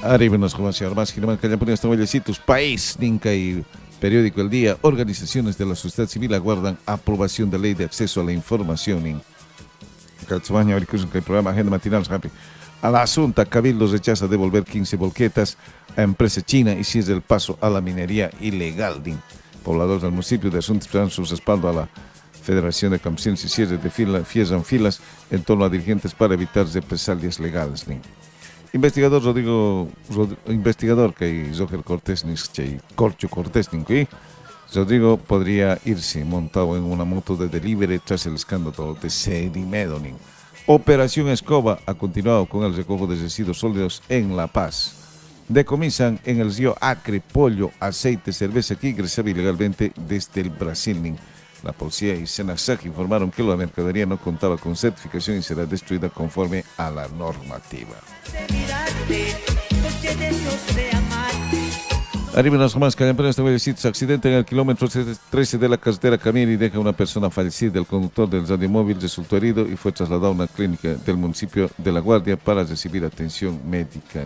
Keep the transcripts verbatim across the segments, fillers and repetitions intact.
Arriba nos comercial más que no que ponen estos huellecitos país Ninca y periódico El Día. Organizaciones de la sociedad civil aguardan aprobación de ley de acceso a la información. En Calzuaña, el programa Agenda Matinal rápido. A la asunta, Cabildo rechaza devolver quince volquetas a empresa china y cierra el paso a la minería ilegal. Din. Pobladores del municipio de Asuntos dan su respaldo a la Federación de Campesinos y cierre de fila, cierran filas en torno a dirigentes para evitar represalias legales. Din. Investigador Rodrigo, Rod, investigador que Roger Cortés ni Corcho Cortés ni Rodrigo podría irse montado en una moto de delivery tras el escándalo de Serimedo. Operación Escoba ha continuado con el recojo de residuos sólidos en La Paz. Decomisan en el río Acre pollo, aceite, cerveza que ingresaba ilegalmente desde el Brasil. La policía y Senasac informaron que la mercadería no contaba con certificación y será destruida conforme a la normativa. Arriba nos más que este huelecitos. Accidente en el kilómetro trece de la carretera Camiri deja una persona fallecida. El conductor del radiomóvil resultó herido y fue trasladado a una clínica del municipio de La Guardia para recibir atención médica.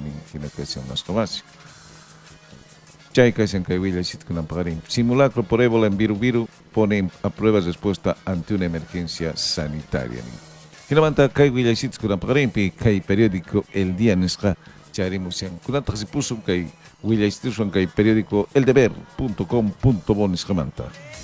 Simulacro por ébola en Viru Viru pone a prueba respuesta ante una emergencia sanitaria. Kinamanta kay wilaysit kunang pakarimpi kay periódico El Día Nesca Charimusian. Kunanta kasi puso kay wilaysit kay periódico El Deber punto com punto bon niskamanta.